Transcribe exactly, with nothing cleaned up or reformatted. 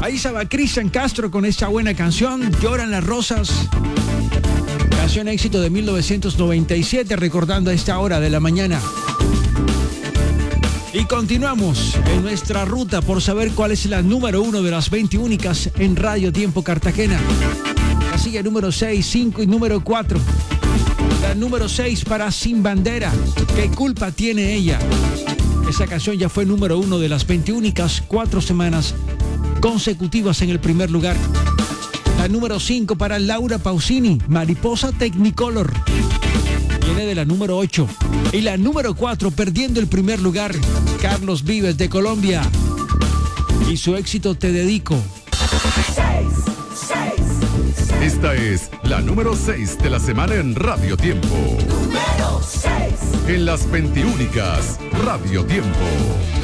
Ahí estaba Cristian Castro con esta buena canción, Lloran las Rosas. Canción éxito de mil novecientos noventa y siete, recordando a esta hora de la mañana. Y continuamos en nuestra ruta por saber cuál es la número uno de las veinte únicas en Radio Tiempo Cartagena. Casilla número seis, cinco y número cuatro. La número seis para Sin Bandera. ¿Qué culpa tiene ella? Esa canción ya fue número uno de las veinte únicas, cuatro semanas consecutivas en el primer lugar. La número cinco para Laura Pausini, Mariposa Technicolor. Viene de la número ocho. Y la número cuatro, perdiendo el primer lugar, Carlos Vives de Colombia. Y su éxito Te Dedico. Esta es la número seis de la semana en Radio Tiempo. Número seis. En las veinte únicas, Radio Tiempo.